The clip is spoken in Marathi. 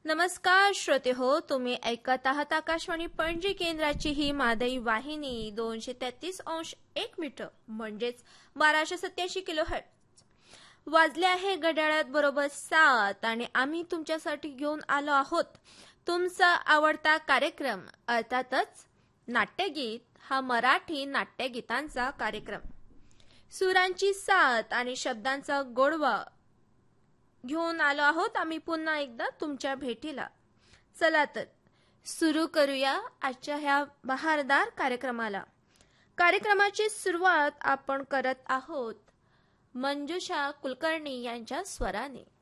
नमस्कार श्रोते हो, तुम्ही ऐकत आहात आकाशवाणी पणजी केंद्राची ही मादई वाहिनी 233.1 मीटर म्हणजेच 1287 किलोहर्ट्ज. वाजले आहे घड्याळात बरोबर 7 आणि आम्ही तुमच्यासाठी घेऊन आलो आहोत तुमचा आवडता कार्यक्रम, अर्थातच नाट्यगीत. हा मराठी नाट्यगीतांचा कार्यक्रम. सुरांची साथ आणि शब्दांचा गोडवा घेऊन आलो आहोत आम्ही पुन्हा एकदा तुमच्या भेटीला. चला तर सुरू करूया आजच्या ह्या बहारदार कार्यक्रमाला. कार्यक्रमाची सुरुवात आपण करत आहोत मंजुषा कुलकर्णी यांच्या स्वराने.